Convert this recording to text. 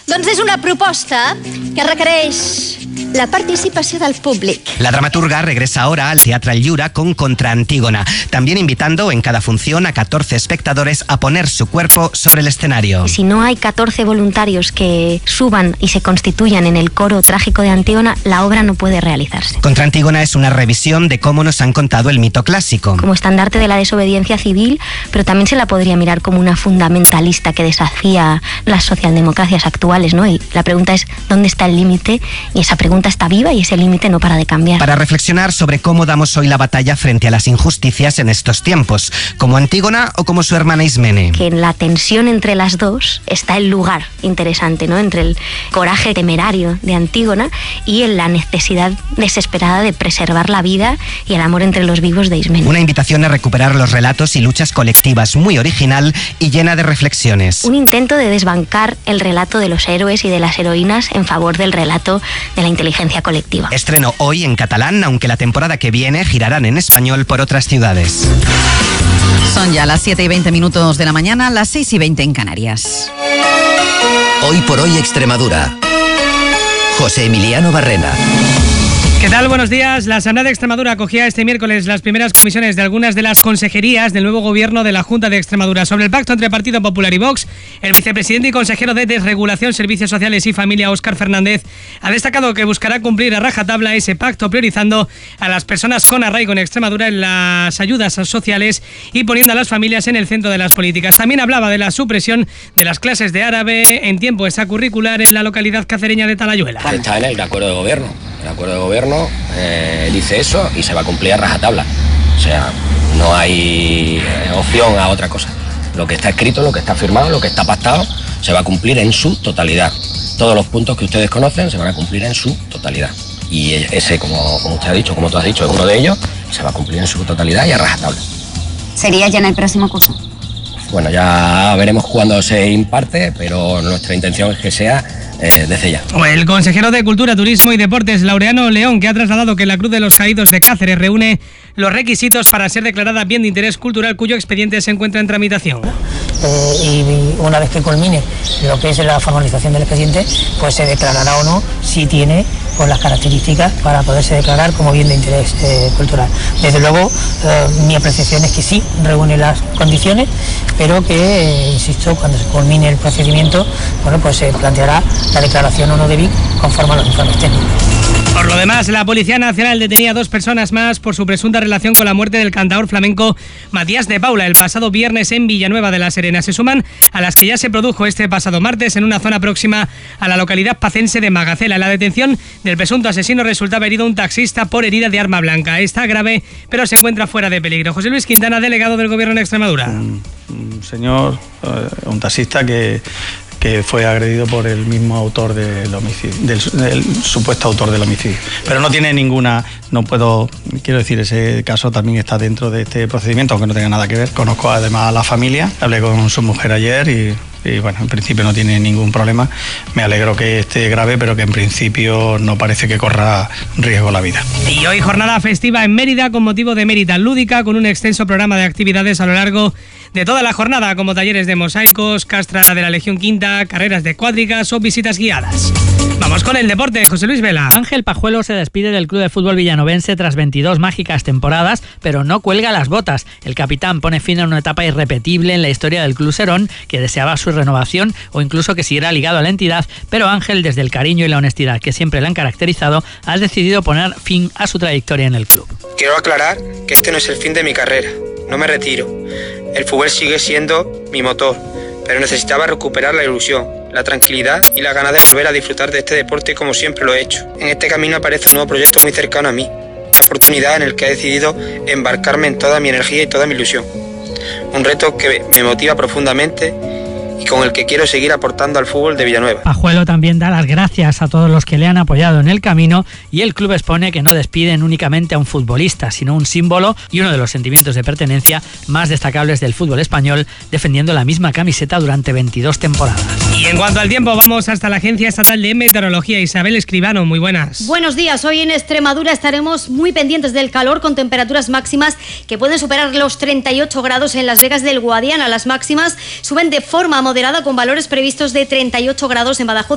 Doncs és una proposta que requereix la participación del público. La dramaturga regresa ahora al Teatro El Llura con Contra Antígona, también invitando en cada función a 14 espectadores a poner su cuerpo sobre el escenario. Si no hay 14 voluntarios que suban y se constituyan en el coro trágico de Antígona, la obra no puede realizarse. Contra Antígona es una revisión de cómo nos han contado el mito clásico. Como estandarte de la desobediencia civil, pero también se la podría mirar como una fundamentalista que desafía las socialdemocracias actuales, ¿no? Y la pregunta es, ¿dónde está el límite? Y esa pregunta está viva y ese límite no para de cambiar. Para reflexionar sobre cómo damos hoy la batalla frente a las injusticias en estos tiempos, como Antígona o como su hermana Ismene. Que en la tensión entre las dos está el lugar interesante, ¿no? Entre el coraje temerario de Antígona y en la necesidad desesperada de preservar la vida y el amor entre los vivos de Ismene. Una invitación a recuperar los relatos y luchas colectivas, muy original y llena de reflexiones. Un intento de desbancar el relato de los héroes y de las heroínas en favor del relato de la inteligencia colectiva. Estreno hoy en catalán, aunque la temporada que viene girarán en español por otras ciudades. Son ya las 7:20 de la mañana, las 6:20 en Canarias. Hoy por hoy Extremadura. José Emiliano Barrena. ¿Qué tal? Buenos días. La Asamblea de Extremadura acogía este miércoles las primeras comisiones de algunas de las consejerías del nuevo gobierno de la Junta de Extremadura. Sobre el pacto entre Partido Popular y Vox, el vicepresidente y consejero de Desregulación, Servicios Sociales y Familia, Óscar Fernández, ha destacado que buscará cumplir a rajatabla ese pacto, priorizando a las personas con arraigo en Extremadura en las ayudas sociales y poniendo a las familias en el centro de las políticas. También hablaba de la supresión de las clases de árabe en tiempo extracurricular en la localidad cacereña de Talayuela. Está en el acuerdo de gobierno. El acuerdo de gobierno dice eso y se va a cumplir a rajatabla. O sea, no hay opción a otra cosa. Lo que está escrito, lo que está firmado, lo que está pactado, se va a cumplir en su totalidad. Todos los puntos que ustedes conocen se van a cumplir en su totalidad. Y ese, como usted ha dicho, como tú has dicho, es uno de ellos, se va a cumplir en su totalidad y a rajatabla. ¿Sería ya en el próximo curso? Bueno, ya veremos cuándo se imparte, pero nuestra intención es que sea desde ya. El consejero de Cultura, Turismo y Deportes, Laureano León, que ha trasladado que la Cruz de los Caídos de Cáceres reúne los requisitos para ser declarada bien de interés cultural, cuyo expediente se encuentra en tramitación. Y una vez que culmine lo que es la formalización del expediente, pues se declarará o no si tiene pues las características para poderse declarar como bien de interés cultural. Desde luego, mi apreciación es que sí reúne las condiciones, pero que, insisto, cuando se culmine el procedimiento, bueno, pues se planteará la declaración o no de BIC conforme a los informes técnicos. Por lo demás, la Policía Nacional detenía a 2 personas más por su presunta relación con la muerte del cantador flamenco Matías de Paula el pasado viernes en Villanueva de la Serena. Se suman a las que ya se produjo este pasado martes en una zona próxima a la localidad pacense de Magacela. En la detención del presunto asesino resultaba herido un taxista por herida de arma blanca. Está grave, pero se encuentra fuera de peligro. José Luis Quintana, delegado del Gobierno en Extremadura. Un señor, un taxista que fue agredido por el mismo autor del homicidio, del supuesto autor del homicidio. Pero no tiene ninguna, quiero decir, ese caso también está dentro de este procedimiento, aunque no tenga nada que ver. Conozco además a la familia, hablé con su mujer ayer y bueno, en principio no tiene ningún problema. Me alegro que esté grave, pero que en principio no parece que corra riesgo la vida. Y hoy jornada festiva en Mérida con motivo de Mérida Lúdica, con un extenso programa de actividades a lo largo de toda la jornada, como talleres de mosaicos, castra de la Legión Quinta, carreras de cuádricas o visitas guiadas. Vamos con el deporte, José Luis Vela. Ángel Pajuelo se despide del Club de Fútbol Villanovense tras 22 mágicas temporadas, pero no cuelga las botas. El capitán pone fin a una etapa irrepetible en la historia del Club Serón, que deseaba su renovación o incluso que siguiera ligado a la entidad, pero Ángel, desde el cariño y la honestidad que siempre le han caracterizado, ha decidido poner fin a su trayectoria en el club. Quiero aclarar que este no es el fin de mi carrera, no me retiro. El fútbol sigue siendo mi motor, pero necesitaba recuperar la ilusión, la tranquilidad y la ganas de volver a disfrutar de este deporte como siempre lo he hecho. En este camino aparece un nuevo proyecto muy cercano a mí, una oportunidad en el que he decidido embarcarme en toda mi energía y toda mi ilusión. Un reto que me motiva profundamente y con el que quiero seguir aportando al fútbol de Villanueva. Pajuelo también da las gracias a todos los que le han apoyado en el camino y el club expone que no despiden únicamente a un futbolista, sino un símbolo y uno de los sentimientos de pertenencia más destacables del fútbol español, defendiendo la misma camiseta durante 22 temporadas. Y en cuanto al tiempo, vamos hasta la Agencia Estatal de Meteorología. Isabel Escribano, muy buenas. Buenos días. Hoy en Extremadura estaremos muy pendientes del calor, con temperaturas máximas que pueden superar los 38 grados en Las Vegas del Guadiana. Las máximas suben de forma moderada, con valores previstos de 38 grados en Badajoz